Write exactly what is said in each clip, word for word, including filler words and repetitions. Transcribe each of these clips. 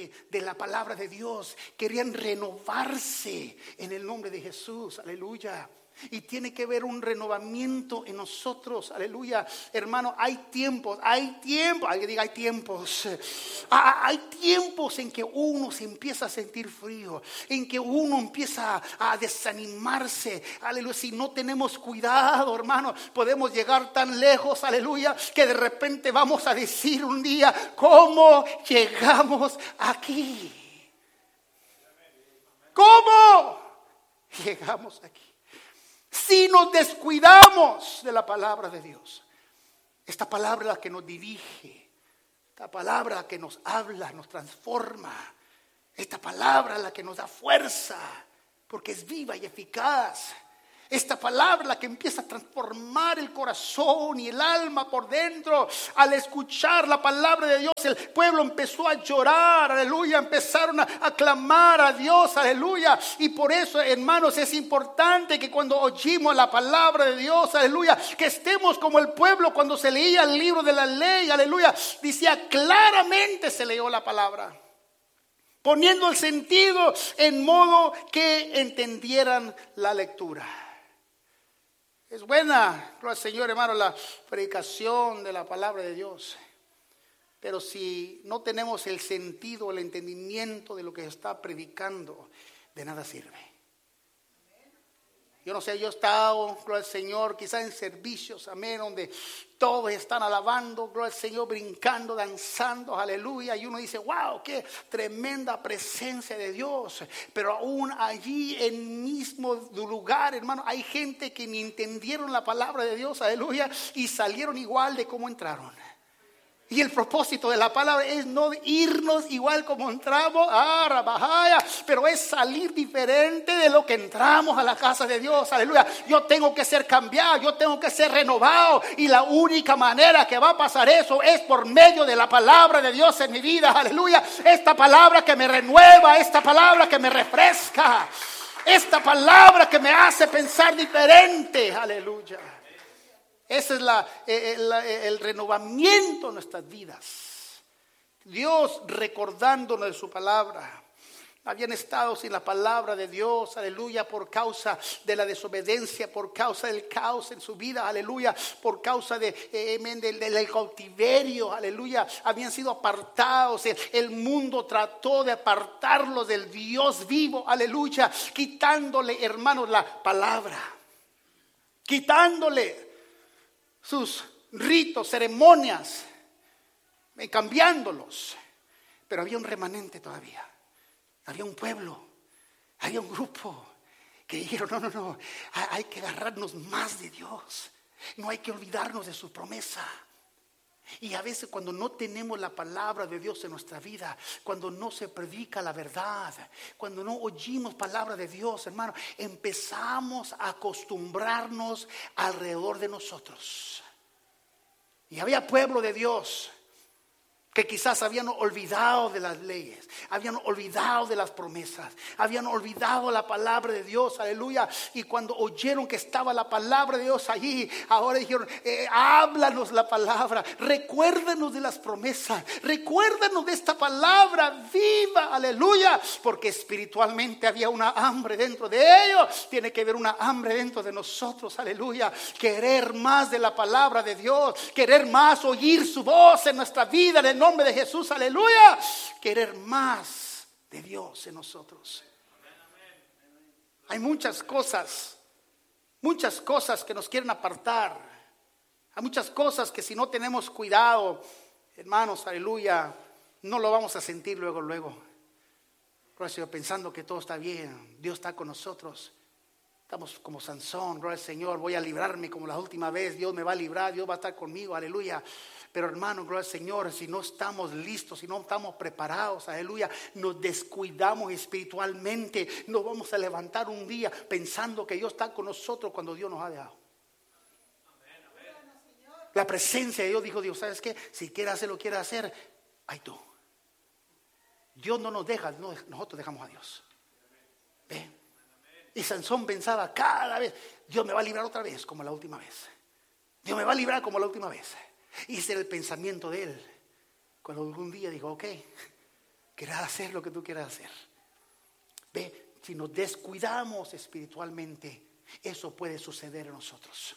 de, de la palabra de Dios. Querían renovarse en el nombre de Jesús. Aleluya. Y tiene que haber un renovamiento en nosotros, aleluya. Hermano, hay tiempos, hay tiempos, alguien diga hay tiempos. Ah, hay tiempos en que uno se empieza a sentir frío, en que uno empieza a desanimarse, aleluya. Si no tenemos cuidado, hermano, podemos llegar tan lejos, aleluya, que de repente vamos a decir un día, ¿cómo llegamos aquí? ¿Cómo llegamos aquí? Si nos descuidamos de la palabra de Dios. Esta palabra es la que nos dirige. Esta palabra es la que nos habla, nos transforma. Esta palabra es la que nos da fuerza, porque es viva y eficaz. Esta palabra es la que empieza a transformar el corazón y el alma por dentro. Al escuchar la palabra de Dios, el pueblo empezó a llorar, aleluya. Empezaron a, a clamar a Dios, aleluya. Y por eso, hermanos, es importante que cuando oímos la palabra de Dios, aleluya, que estemos como el pueblo cuando se leía el libro de la ley, aleluya. Decía claramente, se leyó la palabra, poniendo el sentido en modo que entendieran la lectura. Es buena, gloria al Señor, hermano, la predicación de la palabra de Dios. Pero si no tenemos el sentido, el entendimiento de lo que se está predicando, de nada sirve. Yo no sé, yo he estado, gloria al Señor, quizás en servicios, amén, donde todos están alabando, gloria al Señor, brincando, danzando, aleluya. Y uno dice, wow, qué tremenda presencia de Dios. Pero aún allí en el mismo lugar, hermano, hay gente que ni entendieron la palabra de Dios, aleluya, y salieron igual de como entraron. Y el propósito de la palabra es no irnos igual como entramos, ah, rabajaya, pero es salir diferente de lo que entramos a la casa de Dios, aleluya. Yo tengo que ser cambiado, yo tengo que ser renovado, y la única manera que va a pasar eso es por medio de la palabra de Dios en mi vida, aleluya. Esta palabra que me renueva, esta palabra que me refresca, esta palabra que me hace pensar diferente, aleluya. Ese es la, el, el renovamiento de nuestras vidas. Dios recordándonos de su palabra. Habían estado sin la palabra de Dios, aleluya, por causa de la desobediencia, por causa del caos en su vida, aleluya, por causa de, eh, del, del cautiverio, aleluya. Habían sido apartados, el, el mundo trató de apartarlos del Dios vivo, aleluya, quitándole, hermanos, la palabra, quitándole sus ritos, ceremonias, cambiándolos. Pero había un remanente todavía. Había un pueblo, había un grupo que dijeron, no, no, no, hay que agarrarnos más de Dios. No hay que olvidarnos de su promesa. Y a veces cuando no tenemos la palabra de Dios en nuestra vida, cuando no se predica la verdad, cuando no oímos palabra de Dios, hermano, empezamos a acostumbrarnos alrededor de nosotros. Y había pueblo de Dios que quizás habían olvidado de las leyes, habían olvidado de las promesas, habían olvidado la palabra de Dios, aleluya. Y cuando oyeron que estaba la palabra de Dios allí, ahora dijeron, eh, háblanos la palabra, recuérdanos de las promesas, recuérdanos de esta palabra viva, aleluya. Porque espiritualmente había una hambre dentro de ellos, tiene que haber una hambre dentro de nosotros, aleluya. Querer más de la palabra de Dios, querer más oír su voz en nuestra vida, en el nombre de Jesús, aleluya. Querer más de Dios en nosotros. Hay muchas cosas, muchas cosas que nos quieren apartar. Hay muchas cosas que si no tenemos cuidado, hermanos, aleluya, no lo vamos a sentir luego, luego. Gracias, pensando que todo está bien, Dios está con nosotros. Estamos como Sansón, gloria al Señor, voy a librarme como la última vez, Dios me va a librar, Dios va a estar conmigo, aleluya. Pero hermano, gloria al Señor, si no estamos listos, si no estamos preparados, aleluya, nos descuidamos espiritualmente, nos vamos a levantar un día pensando que Dios está con nosotros cuando Dios nos ha dejado. La presencia de Dios, dijo Dios, ¿sabes qué? Si quieres hacer lo que quieras hacer, ahí tú. Dios no nos deja, no, nosotros dejamos a Dios. ¿Ve? Y Sansón pensaba cada vez, Dios me va a librar otra vez como la última vez. Dios me va a librar como la última vez. Y ese era el pensamiento de él. Cuando algún día dijo, ok, querrás hacer lo que tú quieras hacer. Ve, si nos descuidamos espiritualmente, eso puede suceder en nosotros.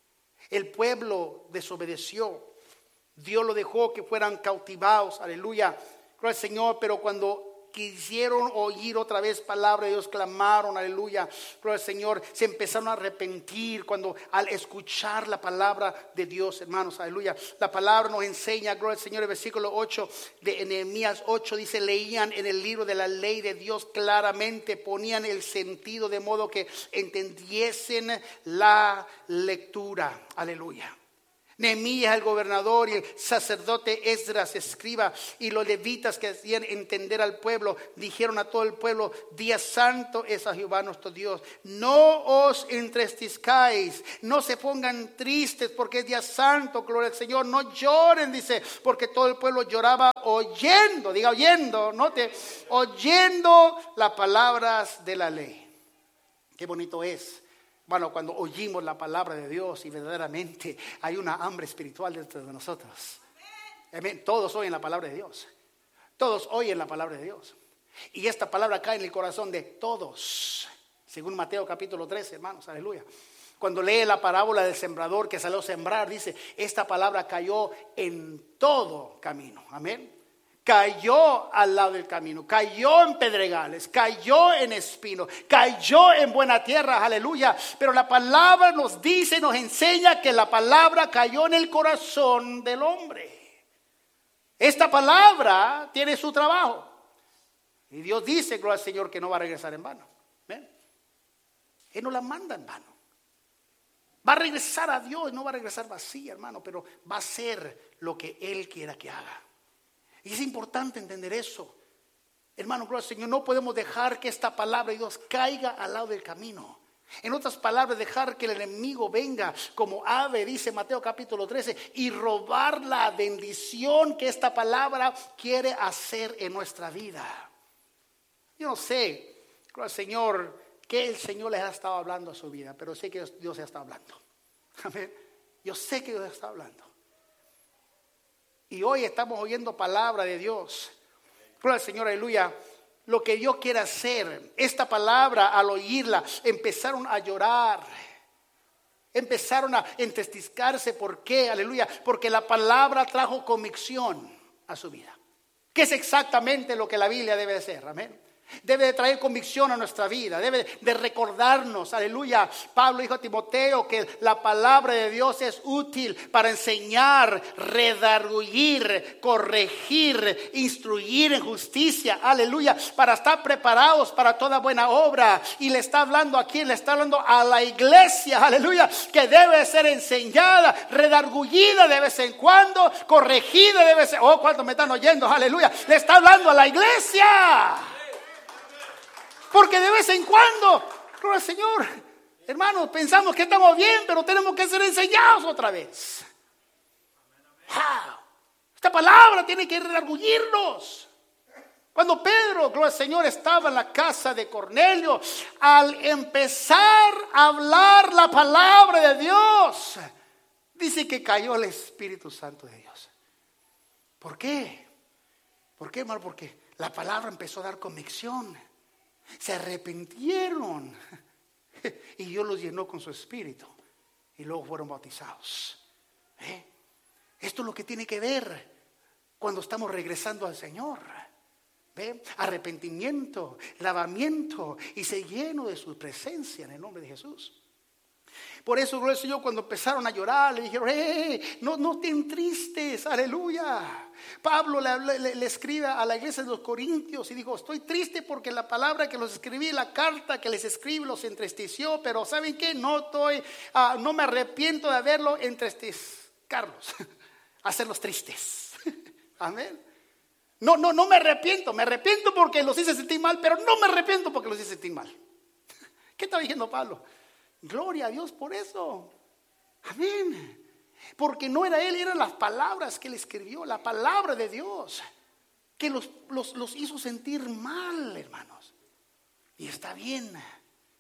El pueblo desobedeció. Dios lo dejó que fueran cautivados. Aleluya. Gloria al Señor. Pero cuando quisieron oír otra vez palabra de Dios, clamaron, aleluya, gloria al Señor, se empezaron a arrepentir cuando al escuchar la palabra de Dios, hermanos, aleluya. La palabra nos enseña, gloria al Señor, el versículo ocho de Nehemías ocho dice: leían en el libro de la ley de Dios claramente, ponían el sentido de modo que entendiesen la lectura, aleluya. Nehemías, el gobernador, y el sacerdote Esdras, escriba, y los levitas que hacían entender al pueblo, dijeron a todo el pueblo: día santo es a Jehová nuestro Dios. No os entristezcáis, no se pongan tristes porque es día santo, gloria al Señor. No lloren, dice, porque todo el pueblo lloraba oyendo, diga oyendo, note, oyendo las palabras de la ley. Qué bonito es, bueno, cuando oímos la palabra de Dios y verdaderamente hay una hambre espiritual dentro de nosotros. Amén. Todos oyen la palabra de Dios. Todos oyen la palabra de Dios. Y esta palabra cae en el corazón de todos. Según Mateo capítulo trece, hermanos, aleluya. Cuando lee la parábola del sembrador que salió a sembrar, dice: esta palabra cayó en todo camino. Amén. Cayó al lado del camino, cayó en pedregales, cayó en espinos, cayó en buena tierra, aleluya. Pero la palabra nos dice, nos enseña que la palabra cayó en el corazón del hombre. Esta palabra tiene su trabajo. Y Dios dice, gloria al Señor, que no va a regresar en vano. ¿Ven? Él no la manda en vano. Va a regresar a Dios, no va a regresar vacía, hermano, pero va a hacer lo que Él quiera que haga. Y es importante entender eso. Hermano, gloria al Señor, no podemos dejar que esta palabra de Dios caiga al lado del camino. En otras palabras, dejar que el enemigo venga como ave, dice Mateo capítulo trece, y robar la bendición que esta palabra quiere hacer en nuestra vida. Yo no sé, gloria al Señor, que el Señor les ha estado hablando a su vida, pero sé que Dios se está hablando. Amén. Yo sé que Dios está hablando. Y hoy estamos oyendo palabra de Dios. Gloria al Señor, aleluya. Lo que Dios quiere hacer. Esta palabra, al oírla, empezaron a llorar. Empezaron a entristezcarse. ¿Por qué? Aleluya. Porque la palabra trajo convicción a su vida. Que es exactamente lo que la Biblia debe de ser. Amén. Debe de traer convicción a nuestra vida, debe de recordarnos, aleluya. Pablo dijo a Timoteo que la palabra de Dios es útil para enseñar, redarguir, corregir, instruir en justicia, aleluya, para estar preparados para toda buena obra. Y le está hablando aquí, le está hablando a la iglesia, aleluya, que debe ser enseñada, redarguida de vez en cuando, corregida de vez en cuando. Oh, ¿cuántos me están oyendo? Aleluya. Le está hablando a la iglesia. Porque de vez en cuando, gloria al Señor, hermanos, pensamos que estamos bien, pero tenemos que ser enseñados otra vez. Wow. Esta palabra tiene que redarguirnos. Cuando Pedro, gloria al Señor, estaba en la casa de Cornelio, al empezar a hablar la palabra de Dios, dice que cayó el Espíritu Santo de Dios. ¿Por qué? ¿Por qué, hermano? Porque la palabra empezó a dar convicción. Se arrepintieron y Dios los llenó con su espíritu y luego fueron bautizados. ¿Eh? Esto es lo que tiene que ver cuando estamos regresando al Señor. ¿Ve? Arrepentimiento, lavamiento y ser lleno de su presencia en el nombre de Jesús. Por eso, gloria al Señor, cuando empezaron a llorar, le dijeron: hey, no, no te entristes, aleluya. Pablo le, le, le escribe a la iglesia de los Corintios y dijo: estoy triste porque la palabra que los escribí, la carta que les escribí los entristeció, pero ¿saben qué? No estoy, uh, no me arrepiento de haberlo entristezcarlos, hacerlos tristes. Amén. No, no, no me arrepiento, me arrepiento porque los hice sentir mal, pero no me arrepiento porque los hice sentir mal. ¿Qué está diciendo Pablo? Gloria a Dios por eso. Amén. Porque no era él, eran las palabras que él escribió, la palabra de Dios, que los, los, los hizo sentir mal, hermanos. Y está bien.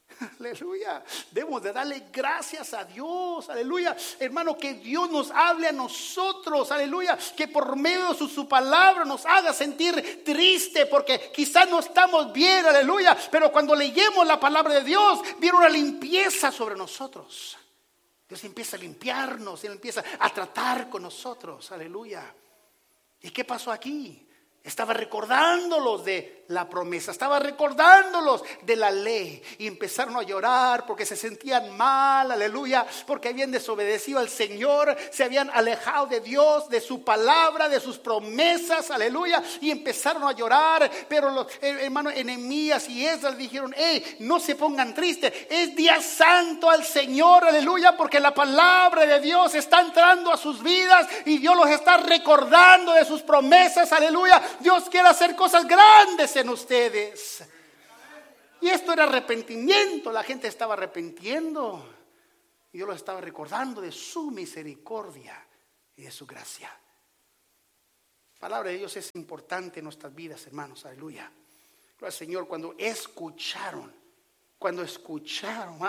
Aleluya. Debemos de darle gracias a Dios. Aleluya. Hermano, que Dios nos hable a nosotros. Aleluya. Que por medio de su, su palabra nos haga sentir triste porque quizás no estamos bien. Aleluya. Pero cuando leemos la palabra de Dios, viene una limpieza sobre nosotros. Dios empieza a limpiarnos. Él empieza a tratar con nosotros. Aleluya. ¿Y qué pasó aquí? Estaba recordándolos de la promesa, estaba recordándolos de la ley. Y empezaron a llorar porque se sentían mal, aleluya, porque habían desobedecido al Señor, se habían alejado de Dios, de su palabra, de sus promesas, aleluya. Y empezaron a llorar, pero los hermanos Nehemías y Esdras dijeron: hey, no se pongan tristes, es día santo al Señor, aleluya, porque la palabra de Dios está entrando a sus vidas y Dios los está recordando de sus promesas, aleluya. Dios quiere hacer cosas grandes en ustedes. Y esto era arrepentimiento. La gente estaba arrepintiendo y Dios los estaba recordando de su misericordia y de su gracia. La palabra de Dios es importante en nuestras vidas, hermanos, aleluya. Gloria al Señor. Cuando escucharon, cuando escucharon,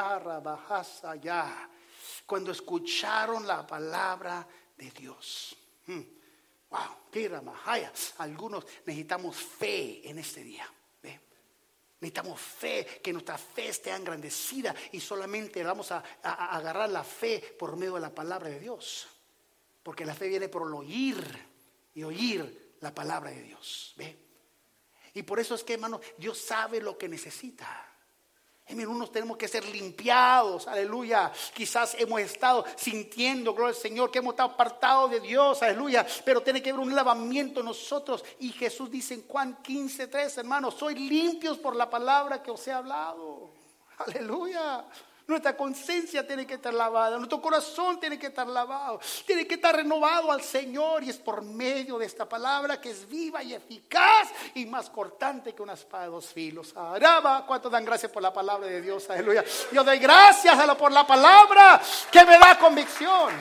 cuando escucharon la palabra de Dios. Hmm. Wow, tira Mahaya. Algunos necesitamos fe en este día. ¿Ve? Necesitamos fe, que nuestra fe esté engrandecida y solamente vamos a, a, a agarrar la fe por medio de la palabra de Dios. Porque la fe viene por el oír y oír la palabra de Dios. ¿Ve? Y por eso es que, hermano, Dios sabe lo que necesita. Unos tenemos que ser limpiados, aleluya. Quizás hemos estado sintiendo, gloria al Señor, que hemos estado apartados de Dios, aleluya. Pero tiene que haber un lavamiento en nosotros. Y Jesús dice en Juan quince tres, hermanos: soy limpios por la palabra que os he hablado. Aleluya. Nuestra conciencia tiene que estar lavada, nuestro corazón tiene que estar lavado, tiene que estar renovado al Señor. Y es por medio de esta palabra que es viva y eficaz y más cortante que una espada de dos filos. Araba, ¿cuántos dan gracias por la palabra de Dios? Aleluya. Yo doy gracias a la, por la palabra que me da convicción.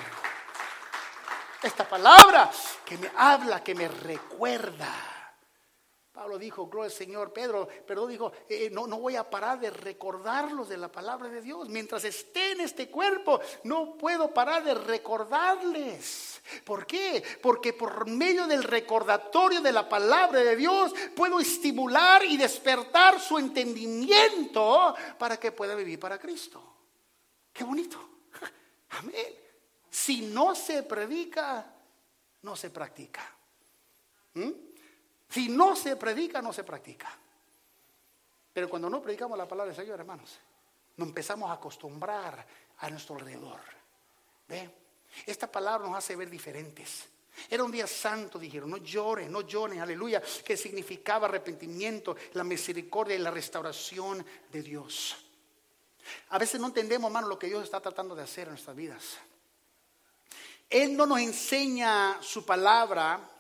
Esta palabra que me habla, que me recuerda. Pablo dijo, gloria al Señor, Pedro, perdón, dijo, eh, no, no voy a parar de recordarlos de la palabra de Dios. Mientras esté en este cuerpo, no puedo parar de recordarles. ¿Por qué? Porque por medio del recordatorio de la palabra de Dios, puedo estimular y despertar su entendimiento para que pueda vivir para Cristo. Qué bonito. Amén. Si no se predica, no se practica. ¿Mm? Si no se predica, no se practica. Pero cuando no predicamos la palabra del Señor, hermanos, nos empezamos a acostumbrar a nuestro alrededor. ¿Ve? Esta palabra nos hace ver diferentes. Era un día santo, dijeron, no lloren, no lloren, aleluya, que significaba arrepentimiento, la misericordia y la restauración de Dios. A veces no entendemos, hermano, lo que Dios está tratando de hacer en nuestras vidas. Él no nos enseña su palabra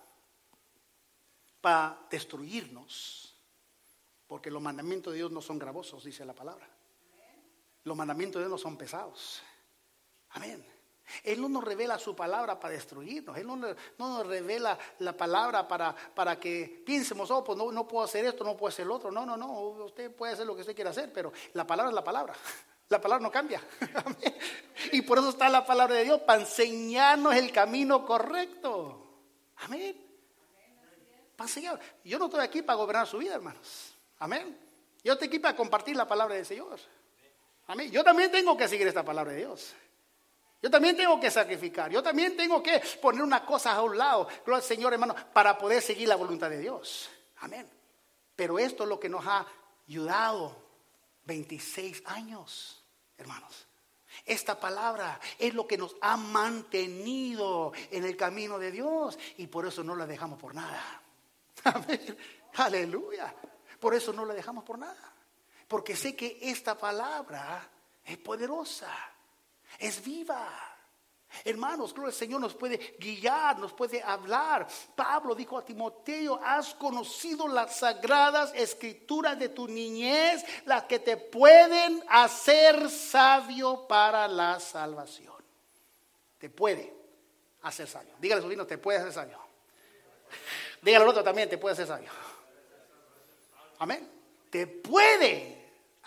para destruirnos, porque los mandamientos de Dios no son gravosos, dice la palabra. Los mandamientos de Dios no son pesados. Amén. Él no nos revela su palabra para destruirnos. Él no, no nos revela la palabra para, para que piensemos, oh, pues no, no puedo hacer esto, no puedo hacer lo otro. No, no, no, usted puede hacer lo que usted quiera hacer, pero la palabra es la palabra. La palabra no cambia. Amén. Y por eso está la palabra de Dios, para enseñarnos el camino correcto. Amén. Señor, yo no estoy aquí para gobernar su vida, hermanos. Amén. Yo estoy aquí para compartir la palabra del Señor. Amén. Yo también tengo que seguir esta palabra de Dios. Yo también tengo que sacrificar. Yo también tengo que poner una cosa a un lado, gloria al Señor, hermano, para poder seguir la voluntad de Dios. Amén. Pero esto es lo que nos ha ayudado veintiséis años, hermanos. Esta palabra es lo que nos ha mantenido en el camino de Dios y por eso no la dejamos por nada. Amén. Aleluya. Por eso no la dejamos por nada. Porque sé que esta palabra es poderosa, es viva. Hermanos, gloria al Señor, nos puede guiar, nos puede hablar. Pablo dijo a Timoteo: has conocido las sagradas escrituras de tu niñez, las que te pueden hacer sabio para la salvación. Te puede hacer sabio. Dígale a su vecino, te puede hacer sabio. Dígale al otro también, te puede hacer sabio. Amén. Te puede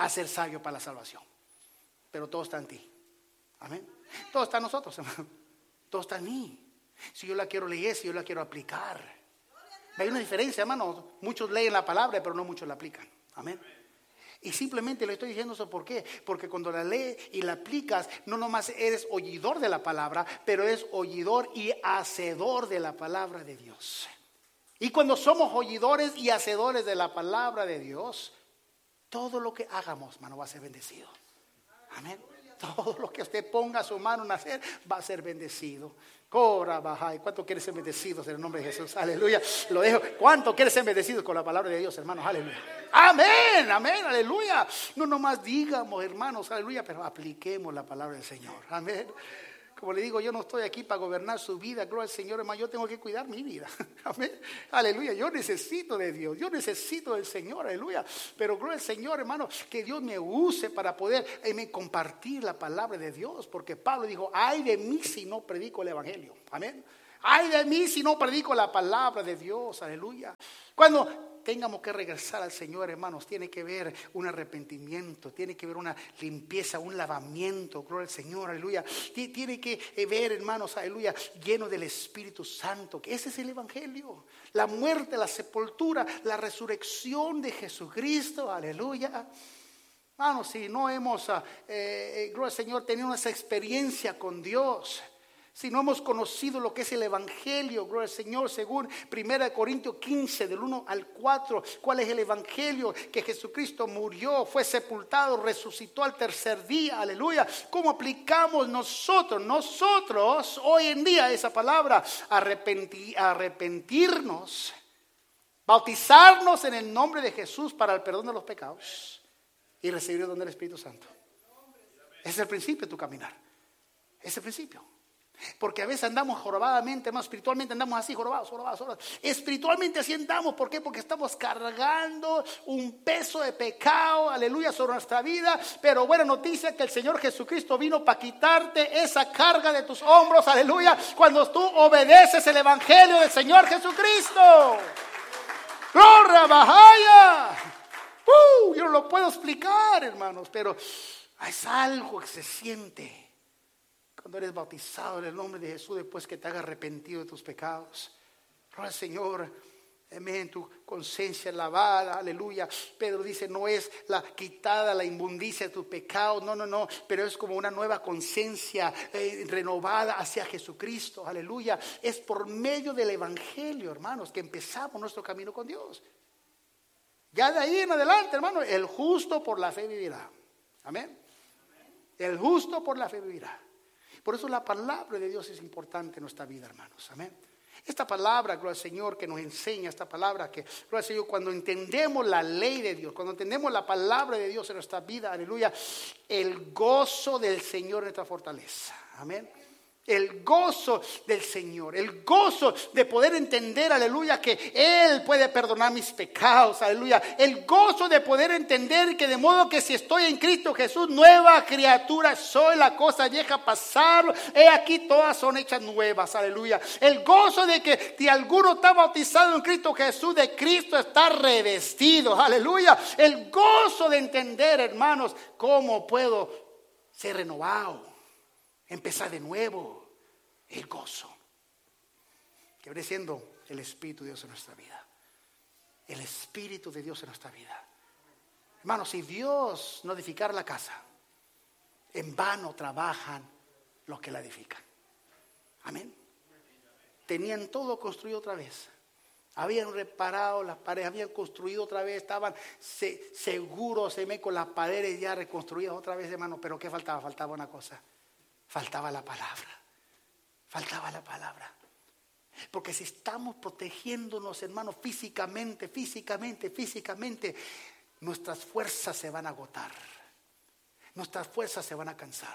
a ser sabio para la salvación. Pero todo está en ti. Amén. Todo está en nosotros, hermano. Todo está en mí. Si yo la quiero leer, si yo la quiero aplicar. Hay una diferencia, hermano. Muchos leen la palabra, pero no muchos la aplican. Amén. Y simplemente le estoy diciendo eso, ¿por qué? Porque cuando la lees y la aplicas, no nomás eres oidor de la palabra, pero eres oidor y hacedor de la palabra de Dios. Y cuando somos oidores y hacedores de la palabra de Dios, todo lo que hagamos, hermano, va a ser bendecido. Amén. Todo lo que usted ponga su mano en hacer va a ser bendecido. Cora, baja. ¿Cuánto quiere ser bendecidos en el nombre de Jesús? Aleluya. Lo dejo. ¿Cuánto quiere ser bendecidos con la palabra de Dios, hermanos? Aleluya. Amén, amén, aleluya. No nomás digamos, hermanos, aleluya, pero apliquemos la palabra del Señor. Amén. Como le digo, yo no estoy aquí para gobernar su vida, gloria al Señor, hermano, yo tengo que cuidar mi vida. Amén. Aleluya, yo necesito de Dios, yo necesito del Señor, aleluya. Pero gloria al Señor, hermano, que Dios me use para poder eh, compartir la palabra de Dios. Porque Pablo dijo, ay de mí si no predico el evangelio. Amén. Ay de mí si no predico la palabra de Dios, aleluya. Cuando tengamos que regresar al Señor, hermanos, tiene que ver un arrepentimiento, tiene que ver una limpieza, un lavamiento, gloria al Señor, aleluya. Tiene que ver, hermanos, aleluya, lleno del Espíritu Santo, que ese es el evangelio. La muerte, la sepultura, la resurrección de Jesucristo, aleluya. Hermanos, si no hemos, eh, eh, gloria al Señor, tenido esa experiencia con Dios, si no hemos conocido lo que es el evangelio, gloria al Señor, según primera Corintios quince, del uno al cuatro, ¿cuál es el evangelio? Que Jesucristo murió, fue sepultado, resucitó al tercer día, aleluya. ¿Cómo aplicamos nosotros, nosotros hoy en día esa palabra? Arrepentir, arrepentirnos, bautizarnos en el nombre de Jesús para el perdón de los pecados y recibir el don del Espíritu Santo. Ese es el principio de tu caminar. Ese es el principio. Porque a veces andamos jorobadamente, hermano, espiritualmente andamos así, jorobados, jorobados, jorobados. Espiritualmente así andamos, ¿por qué? Porque estamos cargando un peso de pecado, aleluya, sobre nuestra vida. Pero buena noticia que el Señor Jesucristo vino para quitarte esa carga de tus hombros, aleluya, cuando tú obedeces el evangelio del Señor Jesucristo. ¡Gloria, bajaya! Uh, yo no lo puedo explicar, hermanos, pero es algo que se siente cuando eres bautizado en el nombre de Jesús, después que te hagas arrepentido de tus pecados. Gloria al Señor, amén, tu conciencia lavada, aleluya. Pedro dice, no es la quitada la inmundicia de tu pecado, no, no, no, pero es como una nueva conciencia eh, renovada hacia Jesucristo, aleluya. Es por medio del evangelio, hermanos, que empezamos nuestro camino con Dios. Ya de ahí en adelante, hermano, el justo por la fe vivirá. Amén. El justo por la fe vivirá. Por eso la palabra de Dios es importante en nuestra vida, hermanos. Amén. Esta palabra, gloria al Señor, que nos enseña, esta palabra que, gloria al Señor, cuando entendemos la ley de Dios, cuando entendemos la palabra de Dios en nuestra vida, aleluya, el gozo del Señor es nuestra fortaleza. Amén. El gozo del Señor, el gozo de poder entender, aleluya, que Él puede perdonar mis pecados, aleluya. El gozo de poder entender que de modo que si estoy en Cristo Jesús, nueva criatura soy, la cosa vieja pasaron, he aquí todas son hechas nuevas, aleluya. El gozo de que si alguno está bautizado en Cristo Jesús, de Cristo está revestido, aleluya. El gozo de entender, hermanos, cómo puedo ser renovado, empezar de nuevo. El gozo que viene siendo el Espíritu de Dios en nuestra vida. El Espíritu de Dios en nuestra vida. Hermanos, si Dios no edificara la casa, en vano trabajan los que la edifican. Amén. Tenían todo construido otra vez. Habían reparado las paredes, habían construido otra vez, estaban se, seguros se me, con las paredes ya reconstruidas otra vez, hermano. Pero ¿qué faltaba? Faltaba una cosa. Faltaba la palabra. Faltaba la palabra. Porque si estamos protegiéndonos, hermanos, físicamente, físicamente, físicamente, nuestras fuerzas se van a agotar. Nuestras fuerzas se van a cansar.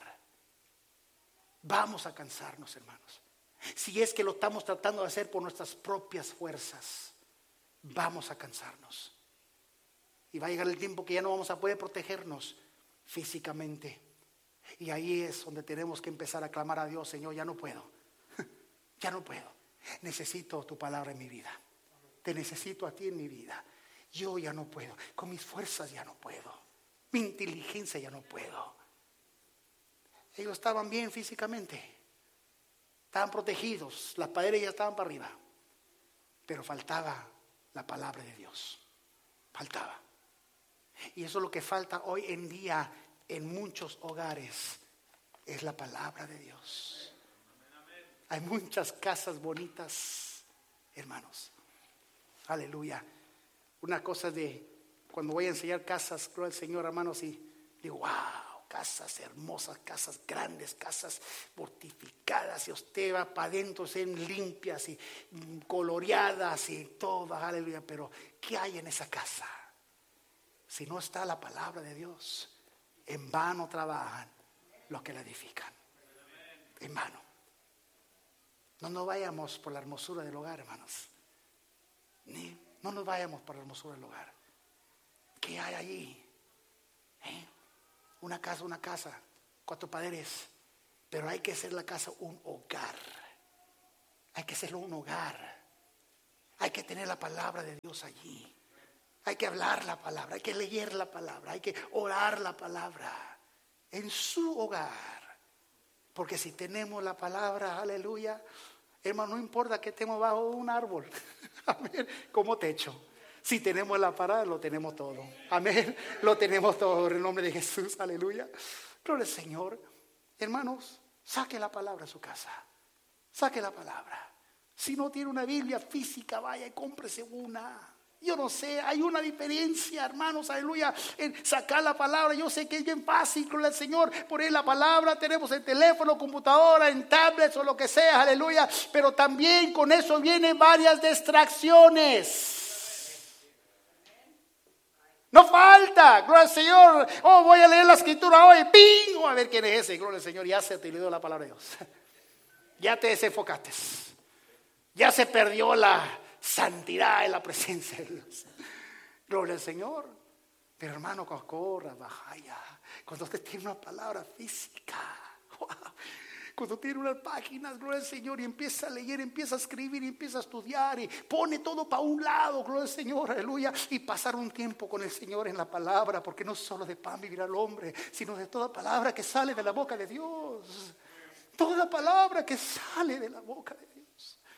Vamos a cansarnos, hermanos. Si es que lo estamos tratando de hacer por nuestras propias fuerzas, vamos a cansarnos. Y va a llegar el tiempo que ya no vamos a poder protegernos físicamente. Y ahí es donde tenemos que empezar a clamar a Dios: Señor, ya no puedo. Ya no puedo. Necesito tu palabra en mi vida. Te necesito a ti en mi vida. Yo ya no puedo. Con mis fuerzas ya no puedo. Mi inteligencia ya no puedo. Ellos estaban bien físicamente. Estaban protegidos. Las paredes ya estaban para arriba. Pero faltaba la palabra de Dios. Faltaba. Y eso es lo que falta hoy en día en muchos hogares. Es la palabra de Dios. Hay muchas casas bonitas, hermanos. Aleluya. Una cosa de cuando voy a enseñar casas, gloria al Señor, hermanos, y digo, wow, casas hermosas, casas grandes, casas fortificadas, y usted va para adentro, sean limpias y coloreadas y todas, aleluya. Pero ¿qué hay en esa casa? Si no está la palabra de Dios, en vano trabajan los que la edifican. En vano. No nos vayamos por la hermosura del hogar, hermanos. Ni, no nos vayamos por la hermosura del hogar. ¿Qué hay allí? ¿Eh? Una casa, una casa, cuatro paredes. Pero hay que hacer la casa un hogar. Hay que hacerlo un hogar. Hay que tener la palabra de Dios allí. Hay que hablar la palabra, hay que leer la palabra, hay que orar la palabra en su hogar. Porque si tenemos la palabra, aleluya, hermano, no importa que estemos bajo un árbol, amén, como techo. Si tenemos la palabra, lo tenemos todo. Amén, lo tenemos todo en el nombre de Jesús, aleluya. Gloria al Señor. Hermanos, saque la palabra a su casa. Saque la palabra. Si no tiene una Biblia física, vaya y cómprese una. Yo no sé, hay una diferencia, hermanos, aleluya, en sacar la palabra. Yo sé que es bien fácil con el Señor poner la palabra. Tenemos el teléfono, computadora, en tablets o lo que sea, aleluya. Pero también con eso vienen varias distracciones. No falta, gloria al Señor. Oh, voy a leer la escritura hoy, ¡ping! Oh, a ver quién es ese, gloria al Señor. Ya se te olvidó la palabra de Dios. Ya te desenfocaste. Ya se perdió la santidad en la presencia de Dios. Gloria al Señor. Pero hermano, cuando corra, baja ya. Cuando usted tiene una palabra física, wow. Cuando tiene unas páginas, gloria al Señor, y empieza a leer, empieza a escribir, y empieza a estudiar, y pone todo para un lado, gloria al Señor, aleluya. Y pasar un tiempo con el Señor en la palabra, porque no solo de pan vivirá el hombre, sino de toda palabra que sale de la boca de Dios. Toda palabra que sale de la boca de Dios.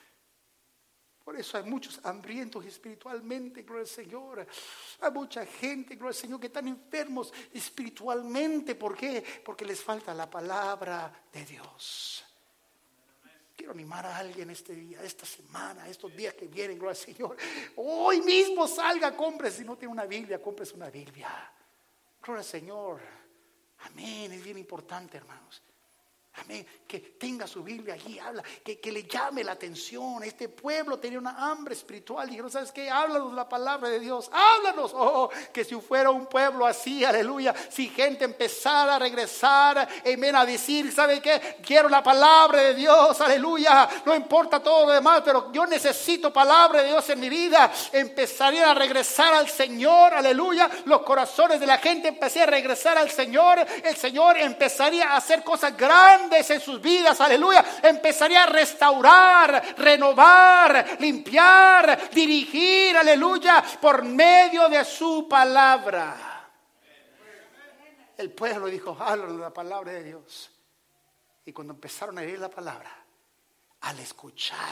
Por eso hay muchos hambrientos espiritualmente, gloria al Señor. Hay mucha gente, gloria al Señor, que están enfermos espiritualmente. ¿Por qué? Porque les falta la palabra de Dios. Quiero animar a alguien este día, esta semana, estos días que vienen, gloria al Señor. Hoy mismo salga, compre. Si no tiene una Biblia, compres una Biblia. Gloria al Señor. Amén, es bien importante, hermanos. Amén, que tenga su Biblia allí, habla, que, que le llame la atención. Este pueblo tenía una hambre espiritual. Dijeron, ¿sabes qué? Háblanos la palabra de Dios, háblanos. Oh, que si fuera un pueblo así, aleluya, si gente empezara a regresar, amén, a decir, ¿sabe qué? Quiero la palabra de Dios, aleluya. No importa todo lo demás, pero yo necesito palabra de Dios en mi vida. Empezarían a regresar al Señor, aleluya. Los corazones de la gente empezarían a regresar al Señor. El Señor empezaría a hacer cosas grandes en sus vidas, aleluya. Empezaría a restaurar, renovar, limpiar, dirigir, aleluya, por medio de su palabra. El pueblo dijo, háblanos la palabra de Dios. Y cuando empezaron a leer la palabra, al escuchar,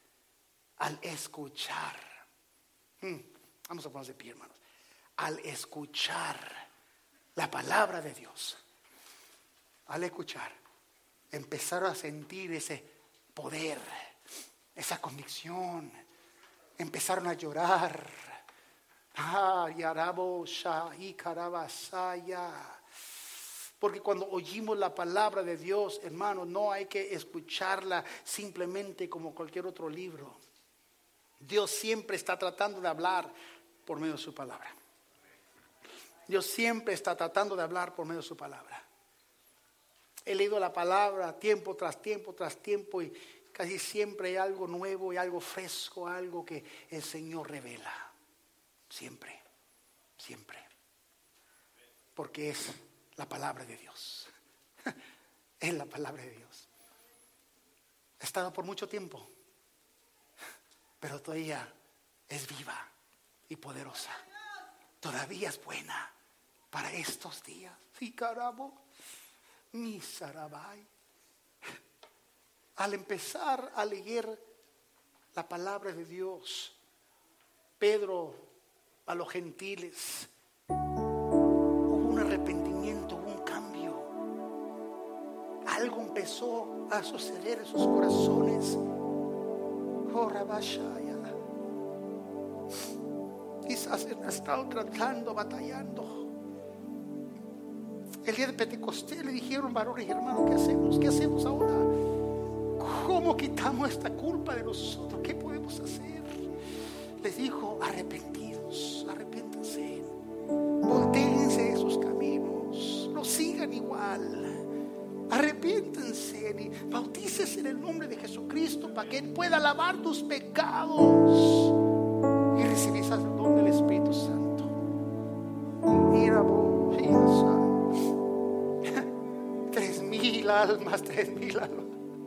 al escuchar, hmm, vamos a ponernos de pie, hermanos. Al escuchar la palabra de Dios, al escuchar, empezaron a sentir ese poder, esa convicción. Empezaron a llorar. Ah, yarabosha y carabasaya. Porque cuando oímos la palabra de Dios, hermanos, no hay que escucharla simplemente como cualquier otro libro. Dios siempre está tratando de hablar por medio de su palabra. Dios siempre está tratando de hablar por medio de su palabra. He leído la palabra tiempo tras tiempo tras tiempo y casi siempre hay algo nuevo y algo fresco, algo que el Señor revela. Siempre, siempre. Porque es la palabra de Dios. Es la palabra de Dios. Ha estado por mucho tiempo, pero todavía es viva y poderosa. Todavía es buena para estos días. Sí, caramba, mi Sarabai. Al empezar a leer la palabra de Dios, Pedro a los gentiles, hubo un arrepentimiento, hubo un cambio. Algo empezó a suceder en sus corazones. Oh, Rabashaya. Quizás han estado tratando, batallando. El día de Pentecostés le dijeron, varones y hermanos, ¿qué hacemos? ¿Qué hacemos ahora? ¿Cómo quitamos esta culpa de nosotros? ¿Qué podemos hacer? Les dijo, arrepentidos, arrepiéntanse, voltéense de sus caminos, no sigan igual. Arrepiéntense y bautícese en el nombre de Jesucristo para que Él pueda lavar tus pecados y recibirás el don del Espíritu Santo. Mira, tres mil almas, tres mil almas.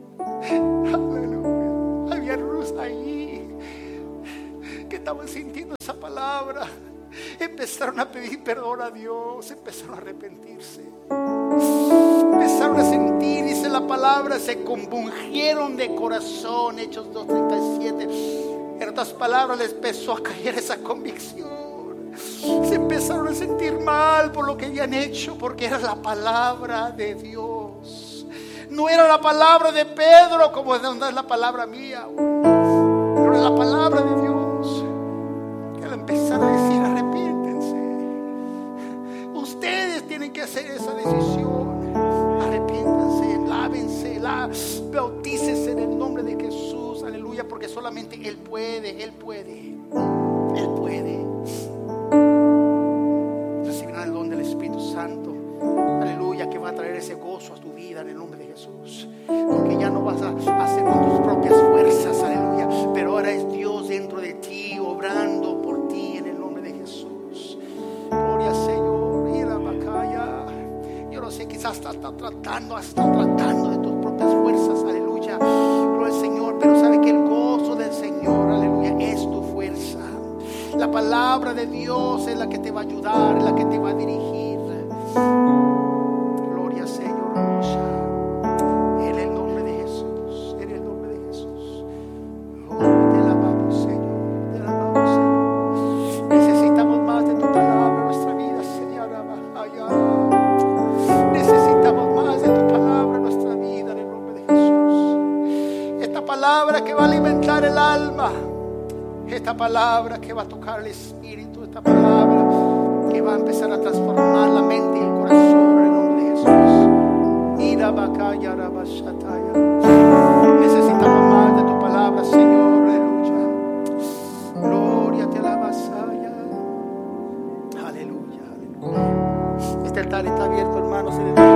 Aleluya. Había luz ahí que estaban sintiendo esa palabra. Empezaron a pedir perdón a Dios, empezaron a arrepentirse. Empezaron a sentir, dice la palabra, se compungieron de corazón. Hechos dos treinta y siete. En otras palabras, les empezó a caer esa convicción. Se empezaron a sentir mal por lo que habían hecho, porque era la palabra de Dios. No era la palabra de Pedro, como es la palabra mía, pero era la palabra de Dios. Que al empezar a decir, arrepiéntense. Ustedes tienen que hacer esa decisión. Arrepiéntanse, lávense, lá, bautícese en el nombre de Jesús, aleluya, porque solamente Él puede, Él puede, Él puede. Recibirán el don del Espíritu Santo, aleluya, que va a traer ese gozo a tu vida en el nombre de Jesús, porque ya no vas a hacer con tus propias fuerzas, aleluya, pero ahora es Dios dentro de ti, obrando por ti en el nombre de Jesús. Gloria al Señor, ir a Bacaya. Yo no sé, quizás estás está tratando, estás tratando de tus propias fuerzas, aleluya. Gloria al Señor, pero sabe que el gozo del Señor, aleluya, es tu fuerza. La palabra de Dios es la que te va a ayudar, es la que te va a dirigir. Gloria al Señor, en el nombre de Jesús, en el nombre de Jesús. Oh, te alabamos, Señor, te alabamos, Señor. Necesitamos más de tu palabra en nuestra vida, Señor. Necesitamos más de tu palabra en nuestra vida, en el nombre de Jesús. Esta palabra que va a alimentar el alma, esta palabra que va a tocar el espíritu, esta palabra que va a empezar a transformar la mente y el corazón en el nombre de Jesús. Irabakaya, Rabashataya. Necesitamos más de tu palabra, Señor, aleluya. Gloria te alabasaya. Aleluya, aleluya. Este altar está abierto, hermanos, en el